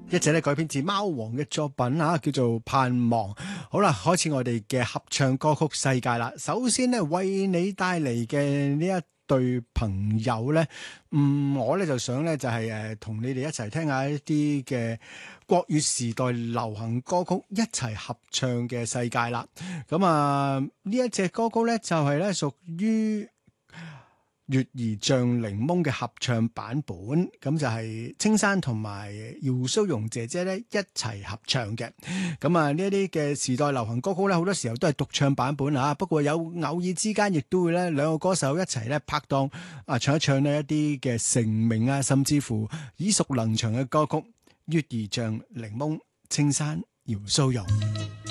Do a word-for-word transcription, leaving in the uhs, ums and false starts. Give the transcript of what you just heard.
一隻咧改編自貓王嘅作品啊，叫做《盼望》。好啦，開始我哋嘅合唱歌曲世界啦。首先呢，為你帶嚟嘅呢一對朋友呢，嗯，我咧就想咧就係誒同你哋一齊聽下一啲嘅國語時代流行歌曲一齊合唱嘅世界啦。咁啊，呢一隻歌曲咧就係咧屬於月兒醬檸檬嘅合唱版本，咁就係青山同埋姚蘇蓉姐姐咧一齊合唱嘅。咁啊，呢一啲嘅時代流行歌曲咧，好多時候都係獨唱版本啊。不過有偶爾之間，亦都會咧兩個歌手一齊咧拍檔啊，唱一唱呢一啲嘅成名啊，甚至乎耳熟能詳嘅歌曲。月兒醬檸檬，青山姚蘇蓉。